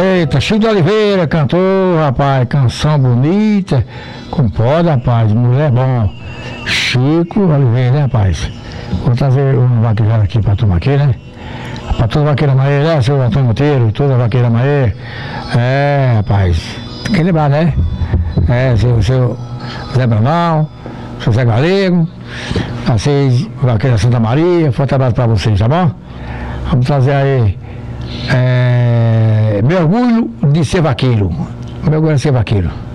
Eita, Chico de Oliveira cantou, rapaz, canção bonita, como pode, rapaz, mulher bom. Chico Oliveira, né, rapaz? Vou trazer um vaqueiro aqui pra turma aqui, né? Pra toda vaqueira Maê, né, seu Antônio Monteiro, toda vaqueira Maê. É, rapaz, tem que lembrar, né? É, seu Zé Brandão, seu Zé Galego, vocês, vaqueira Santa Maria, forte abraço pra vocês, tá bom? Vamos trazer aí, meu orgulho de ser vaqueiro. Meu orgulho de ser vaqueiro.